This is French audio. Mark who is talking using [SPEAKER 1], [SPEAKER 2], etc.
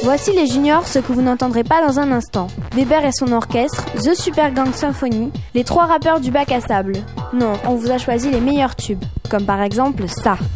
[SPEAKER 1] Voici les juniors, ce que vous n'entendrez pas dans un instant. Bébert et son orchestre, The Super Gang Symphony, les 3 rappeurs du bac à sable. Non, on vous a choisi les meilleurs tubes, comme par exemple ça.